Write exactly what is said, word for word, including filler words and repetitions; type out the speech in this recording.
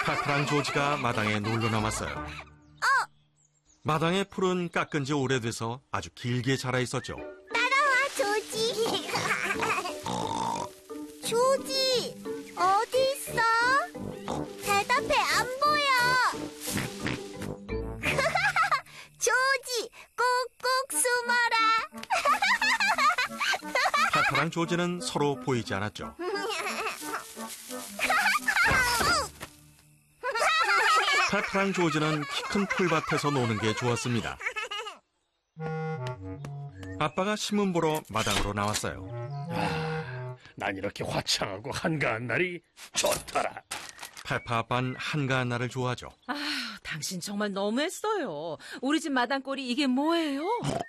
페파랑 조지가 마당에 놀러 남았어요. 마당의 풀은 깎은 지 오래돼서 아주 길게 자라 있었죠. 따라와, 조지. 조지, 어디 있어? 대답해, 안 보여. 조지, 꾹꾹 숨어라. 페파랑 조지는 서로 보이지 않았죠. 페파랑 조지는 키 큰 풀밭에서 노는 게 좋았습니다. 아빠가 신문 보러 마당으로 나왔어요. 아, 난 이렇게 화창하고 한가한 날이 좋더라. 페파 아빠는 한가한 날을 좋아하죠. 아, 당신 정말 너무했어요. 우리 집 마당꼴이 이게 뭐예요?